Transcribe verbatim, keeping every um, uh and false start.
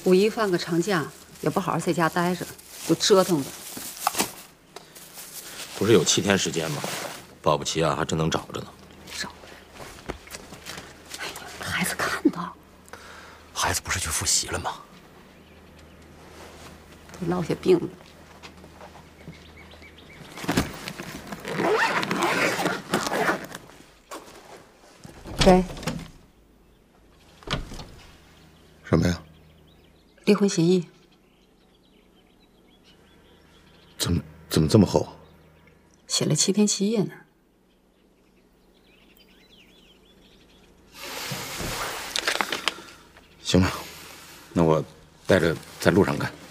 五一放个长假，也不好好在家待着，就折腾着。 不是有七天时间吗？保不齐啊，还真能找着呢。 找。哎呀，孩子看到。 孩子不是去复习了吗？ 都落下病了。给。 什么呀？ 离婚协议。 怎么怎么这么厚？ 写了七天七夜呢。 行吧，那我带着在路上干。